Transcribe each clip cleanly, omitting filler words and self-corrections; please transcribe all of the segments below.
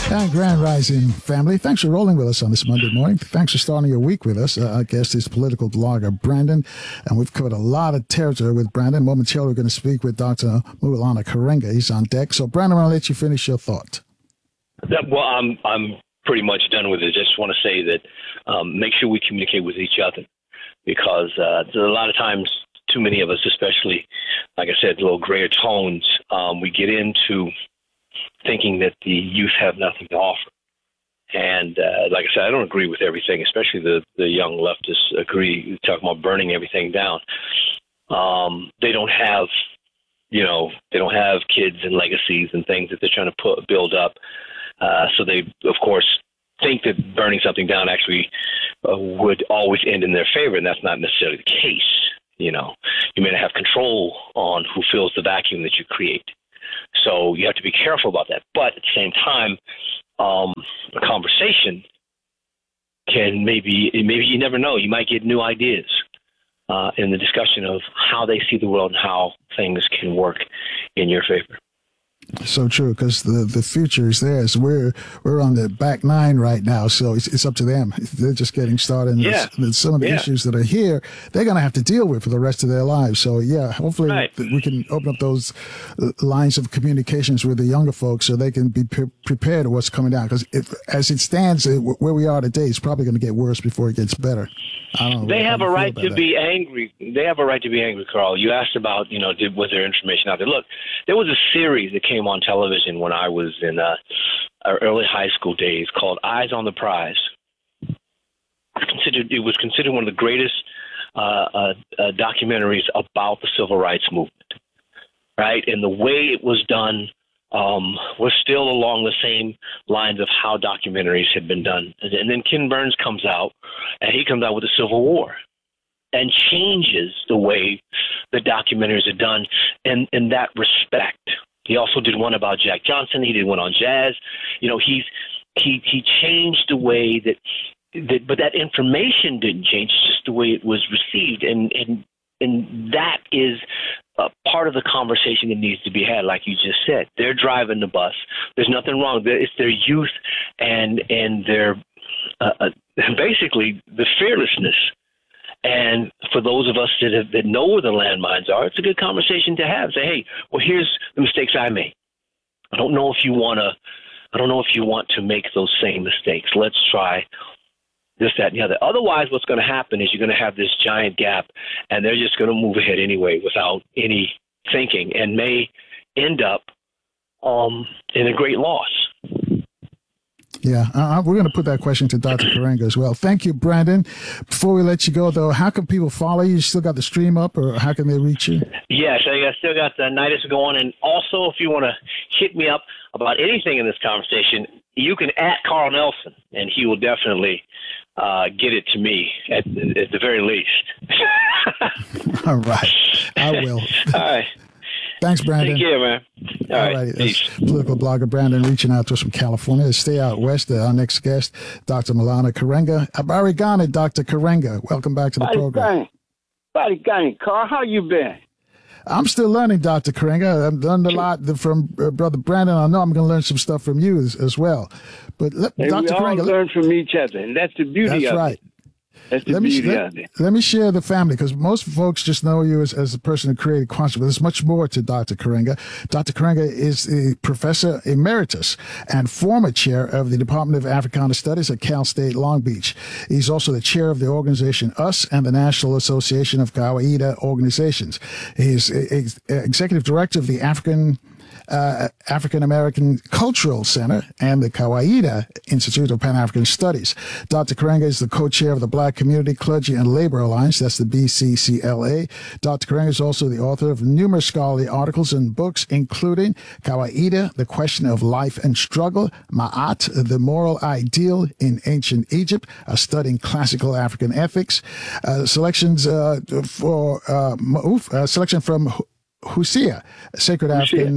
And Grand Rising family, thanks for rolling with us on this Monday morning. Thanks for starting your week with us. Our guest is political blogger Brandon, and we've covered a lot of territory with Brandon. Momentarily, we're going to speak with Dr. Maulana Karenga. He's on deck. So, Brandon, I'll let you finish your thought. Well, I'm pretty much done with it. Just want to say that make sure we communicate with each other, because a lot of times, too many of us, especially, like I said, little grayer tones, we get into thinking that the youth have nothing to offer. And like I said, I don't agree with everything, especially the young leftists agree, talking about burning everything down. They don't have, they don't have kids and legacies and things that they're trying to build up. So they, of course, think that burning something down actually would always end in their favor, and that's not necessarily the case. You may not have control on who fills the vacuum that you create. So you have to be careful about that. But at the same time, a conversation can maybe you never know. You might get new ideas in the discussion of how they see the world and how things can work in your favor. So true, because the future is theirs. We're on the back nine right now, so it's up to them. They're just getting started. And some of the issues that are here, they're going to have to deal with for the rest of their lives. So, hopefully we can open up those lines of communications with the younger folks so they can be prepared for what's coming down. Because as it stands, where we are today, it's probably going to get worse before it gets better. I don't know. They have a right to be angry. They have a right to be angry, Carl. You asked about, was there information out there? Look, there was a series that came on television when I was in our early high school days called Eyes on the Prize. It was considered one of the greatest documentaries about the civil rights movement, right? And the way it was done was still along the same lines of how documentaries had been done. And then Ken Burns comes out, and he comes out with the Civil War and changes the way the documentaries are done in that respect. He also did one about Jack Johnson. He did one on jazz. He changed the way that, but that information didn't change. It's just the way it was received, and that is part of the conversation that needs to be had. Like you just said, they're driving the bus. There's nothing wrong. It's their youth and their basically the fearlessness. And for those of us that know where the landmines are, it's a good conversation to have. Say, hey, well, here's the mistakes I made. I don't know if you want to make those same mistakes. Let's try this, that, and the other. Otherwise, what's going to happen is you're going to have this giant gap, and they're just going to move ahead anyway without any thinking, and may end up in a great loss. Yeah, we're going to put that question to Dr. Karenga as well. Thank you, Brandon. Before we let you go, though, how can people follow you? You still got the stream up, or how can they reach you? Yes, I still got the Nidus going. And also, if you want to hit me up about anything in this conversation, you can @ Carl Nelson, and he will definitely get it to me at the very least. All right. I will. All right. Thanks, Brandon. Take care, man. All right. Political blogger Brandon reaching out to us from California. Stay out west. Our next guest, Dr. Maulana Karenga. Habari gani, Dr. Karenga. Welcome back to the program. Habari gani, Carl. How you been? I'm still learning, Dr. Karenga. I've learned a lot from Brother Brandon. I know I'm going to learn some stuff from you as well. But Dr. Karenga, we all learn from each other, and that's the beauty of it. That's the beauty of it. Let me share the family, because most folks just know you as the person who created Quantum, but there's much more to Dr. Karenga. Dr. Karenga is a professor emeritus and former chair of the Department of Africana Studies at Cal State Long Beach. He's also the chair of the organization US and the National Association of Kawaida Organizations. He's executive director of the African American Cultural Center and the Kawaida Institute of Pan-African Studies. Dr. Karenga is the co-chair of the Black Community, Clergy, and Labor Alliance. That's the BCCLA. Dr. Karenga is also the author of numerous scholarly articles and books, including Kawaida, The Question of Life and Struggle, Ma'at, The Moral Ideal in Ancient Egypt, a study in classical African ethics, selection from Hosea, Sacred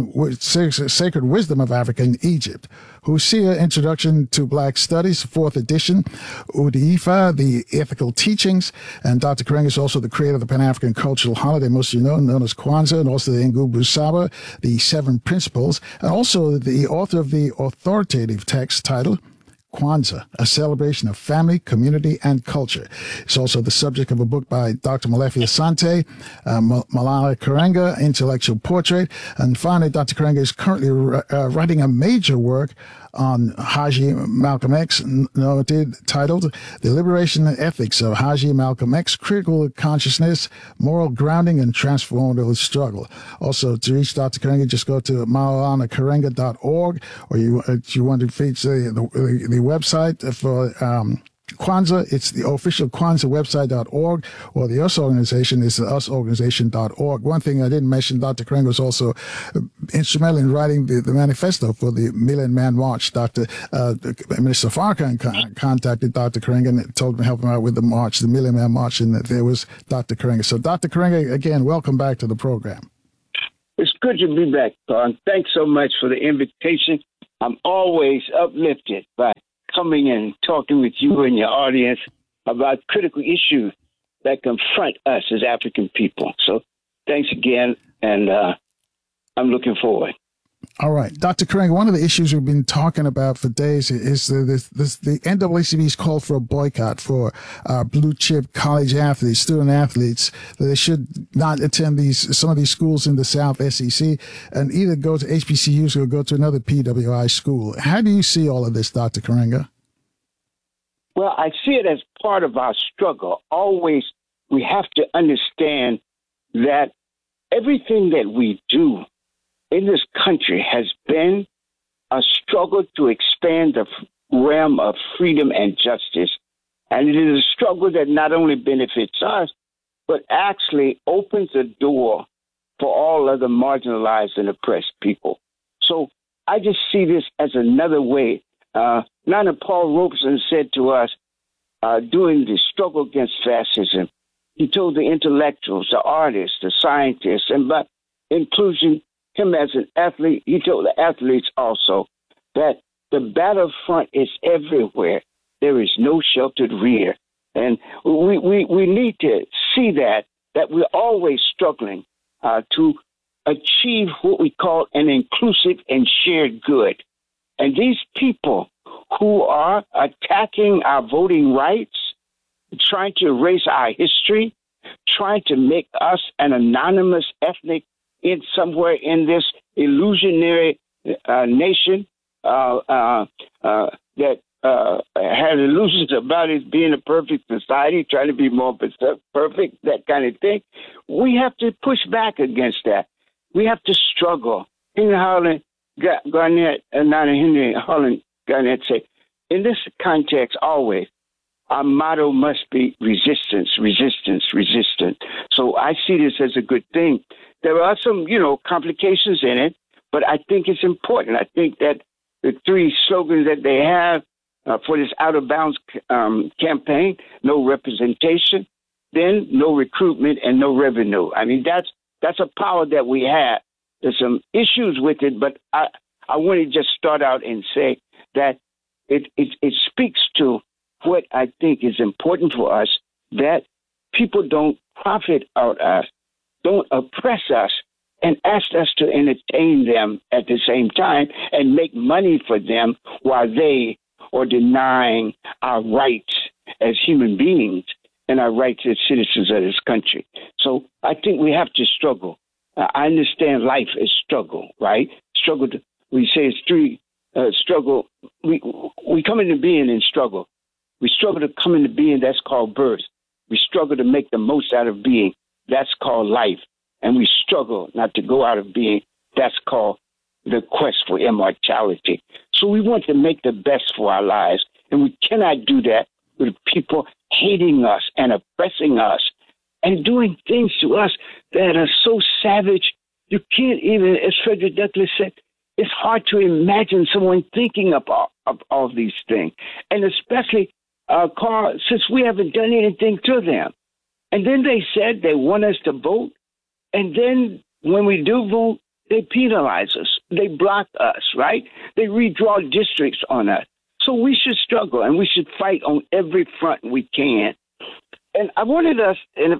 Wisdom of African Egypt. Hosea, Introduction to Black Studies, 4th edition. Udiifa, The Ethical Teachings. And Dr. Karenga is also the creator of the Pan-African Cultural Holiday, most of you know, known as Kwanzaa, and also the Ngubu Saba, the 7 Principles, and also the author of the authoritative text titled Kwanzaa, a celebration of family, community, and culture. It's also the subject of a book by Dr. Molefi Asante, Malala Karenga, Intellectual Portrait. And finally, Dr. Karenga is currently writing a major work on Haji Malcolm X, titled The Liberation and Ethics of Haji Malcolm X, Critical Consciousness, Moral Grounding, and Transformative Struggle. Also, to reach Dr. Karenga, just go to maulanaKarenga.org, or you want to feature the website for Kwanzaa, it's the official Kwanzaa website.org, or the US organization is the usorganization.org. One thing I didn't mention, Dr. Karenga was also instrumental in writing the manifesto for the Million Man March. Minister Farrakhan contacted Dr. Karenga and told him to help him out with the march, the Million Man March, and there was Dr. Karenga. So Dr. Karenga, again, welcome back to the program. It's good to be back, Carl. Thanks so much for the invitation. I'm always uplifted by coming and talking with you and your audience about critical issues that confront us as African people. So thanks again, and I'm looking forward. All right. Dr. Karenga, one of the issues we've been talking about for days is the NAACP's call for a boycott for blue chip college athletes, student athletes, that they should not attend some of these schools in the South SEC and either go to HBCUs or go to another PWI school. How do you see all of this, Dr. Karenga? Well, I see it as part of our struggle. Always, we have to understand that everything that we do in this country has been a struggle to expand the realm of freedom and justice. And it is a struggle that not only benefits us, but actually opens the door for all other marginalized and oppressed people. So I just see this as another way. Nana Paul Robeson said to us during the struggle against fascism, he told the intellectuals, the artists, the scientists, and by inclusion, him as an athlete, he told the athletes also that the battlefront is everywhere. There is no sheltered rear. And we need to see that we're always struggling to achieve what we call an inclusive and shared good. And these people who are attacking our voting rights, trying to erase our history, trying to make us an anonymous ethnic in somewhere in this illusionary nation that had illusions about it being a perfect society, trying to be more perfect, that kind of thing. We have to push back against that. We have to struggle. Henry Holland Garnett, Henry Holland Garnett said, in this context, always, our motto must be resistance, resistance, resistance. So I see this as a good thing. There are some, complications in it, but I think it's important. I think that the 3 slogans that they have for this out of bounds campaign, no representation, then no recruitment and no revenue. I mean, that's a power that we have. There's some issues with it, but I want to just start out and say that it speaks to what I think is important for us, that people don't profit out us, don't oppress us, and ask us to entertain them at the same time and make money for them while they are denying our rights as human beings and our rights as citizens of this country. So I think we have to struggle. I understand life is struggle, right? Struggle, we say it's 3 struggle. We come into being in struggle. We struggle to come into being, that's called birth. We struggle to make the most out of being, that's called life. And we struggle not to go out of being, that's called the quest for immortality. So we want to make the best for our lives, and we cannot do that with people hating us and oppressing us and doing things to us that are so savage, you can't even, as Frederick Douglass said, it's hard to imagine someone thinking of all these things. And especially, Carl, since we haven't done anything to them. And then they said they want us to vote. And then when we do vote, they penalize us. They block us, right? They redraw districts on us. So we should struggle and we should fight on every front we can. And I wanted us, and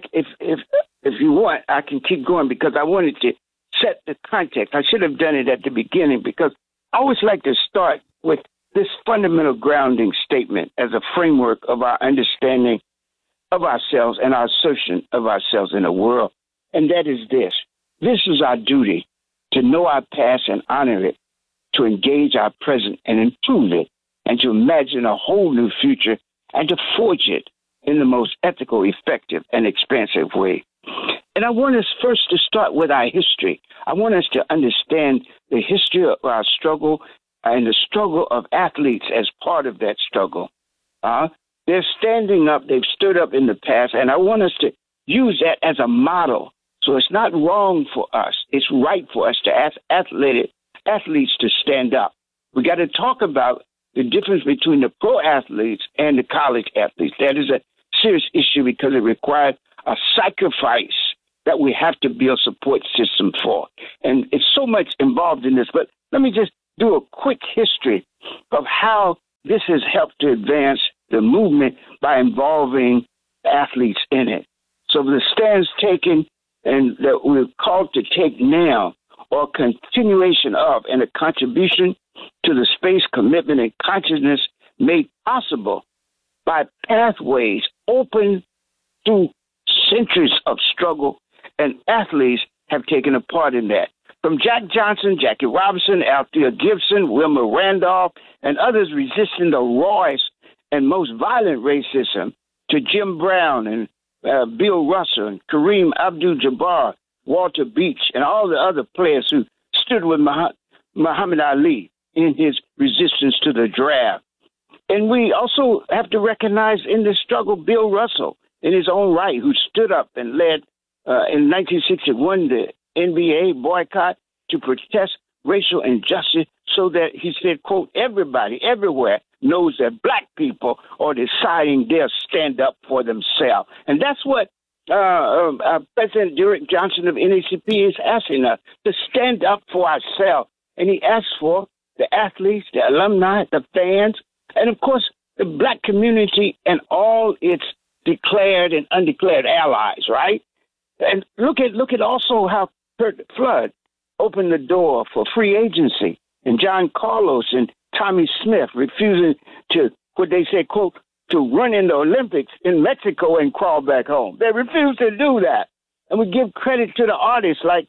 if you want, I can keep going because I wanted to set the context. I should have done it at the beginning because I always like to start with this fundamental grounding statement as a framework of our understanding of ourselves and our assertion of ourselves in the world. And that is this. This is our duty to know our past and honor it, to engage our present and improve it, and to imagine a whole new future and to forge it in the most ethical, effective, and expansive way. And I want us first to start with our history. I want us to understand the history of our struggle and the struggle of athletes as part of that struggle. They're standing up. They've stood up in the past, and I want us to use that as a model. So it's not wrong for us. It's right for us to ask athletes to stand up. We got to talk about the difference between the pro athletes and the college athletes. That is a serious issue because it requires a sacrifice that we have to build support system for. And it's so much involved in this. But let me just do a quick history of how this has helped to advance the movement by involving athletes in it. So the stands taken and that we're called to take now or continuation of and a contribution to the space, commitment, and consciousness made possible by pathways open through centuries of struggle, and athletes have taken a part in that. From Jack Johnson, Jackie Robinson, Althea Gibson, Wilma Randolph, and others resisting the rawest and most violent racism, to Jim Brown and Bill Russell and Kareem Abdul-Jabbar, Walter Beach, and all the other players who stood with Muhammad Ali in his resistance to the draft. And we also have to recognize in this struggle Bill Russell in his own right, who stood up and led in 1961 the NBA boycott to protest racial injustice so that he said, quote, everybody, everywhere knows that black people are deciding they'll stand up for themselves. And that's what President Derek Johnson of NAACP is asking us, to stand up for ourselves. And he asks for the athletes, the alumni, the fans, and of course, the black community and all its declared and undeclared allies, right? And look at also how Curt Flood opened the door for free agency, and John Carlos and Tommy Smith refusing to, what they say, quote, to run in the Olympics in Mexico and crawl back home. They refused to do that. And we give credit to the artists like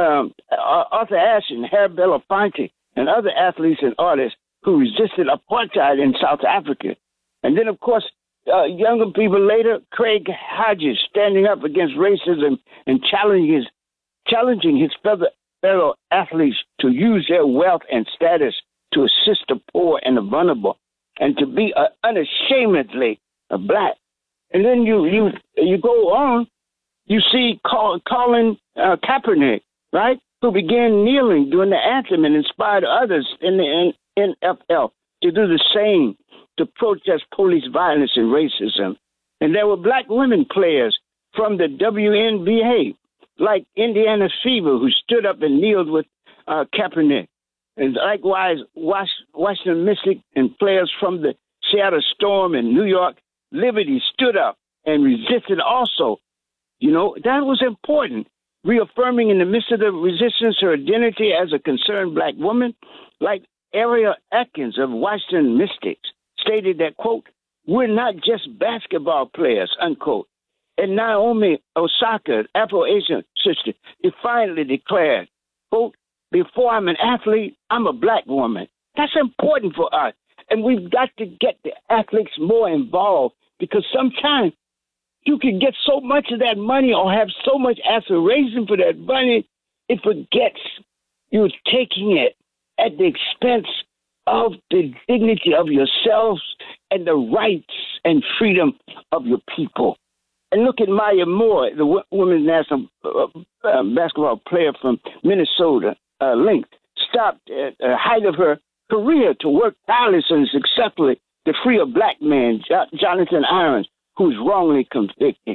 Arthur Ashe and Harry Belafonte and other athletes and artists who resisted apartheid in South Africa. And then, of course, younger people later, Craig Hodges standing up against racism and challenging his fellow athletes to use their wealth and status to assist the poor and the vulnerable, and to be unashamedly black. And then you go on, you see Colin Kaepernick, right, who began kneeling during the anthem and inspired others in the NFL to do the same, to protest police violence and racism. And there were black women players from the WNBA, like Indiana Fever, who stood up and kneeled with Kaepernick. And likewise, Washington Mystic and players from the Seattle Storm and New York Liberty stood up and resisted also. You know, that was important, reaffirming in the midst of the resistance her identity as a concerned black woman, like Ariel Atkins of Washington Mystics stated that, quote, we're not just basketball players, unquote. And Naomi Osaka, Afro-Asian sister, defiantly declared, quote, before I'm an athlete, I'm a black woman. That's important for us. And we've got to get the athletes more involved, because sometimes you can get so much of that money or have so much aspiration for that money, it forgets you're taking it at the expense of the dignity of yourselves and the rights and freedom of your people. And look at Maya Moore, the women's national basketball player from Minnesota, Lynx, stopped at the height of her career to work tirelessly and successfully to free a black man, Jonathan Irons, who was wrongly convicted.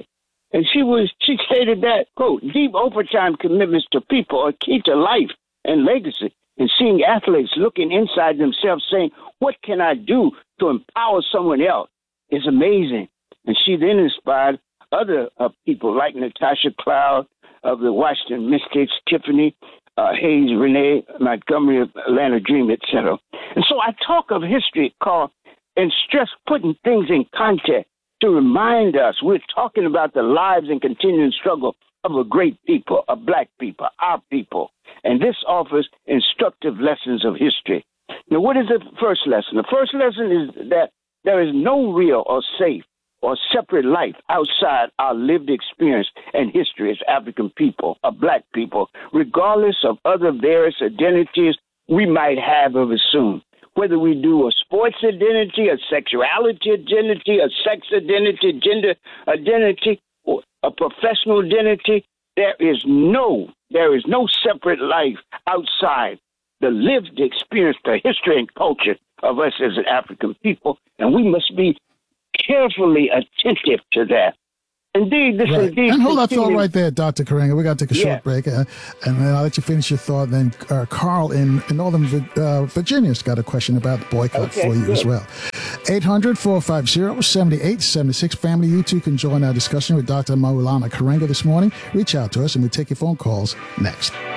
And she stated that, quote, deep overtime commitments to people are key to life and legacy. And seeing athletes looking inside themselves saying, what can I do to empower someone else is amazing. And she then inspired other people like Natasha Cloud of the Washington Mystics, Tiffany Hayes, Renee Montgomery of Atlanta Dream, etc. And so I talk of history and stress putting things in context to remind us we're talking about the lives and continuing struggle of a great people, a black people, our people. And this offers instructive lessons of history. Now, what is the first lesson? The first lesson is that there is no real or safe or separate life outside our lived experience and history as African people, or black people, regardless of other various identities we might have or assume. Whether we do a sports identity, a sexuality identity, a sex identity, gender identity, or a professional identity, there is no separate life outside the lived experience, the history and culture of us as an African people, and we must be carefully attentive to that. Indeed, this right. indeed. And hold that thought right there, Dr. Karenga. We got to take a short break, and then I'll let you finish your thought. Then Carl in Northern Virginia's got a question about the boycott for you as well. 800-450-7876. Family, you too can join our discussion with Dr. Maulana Karenga this morning. Reach out to us, and we'll take your phone calls next.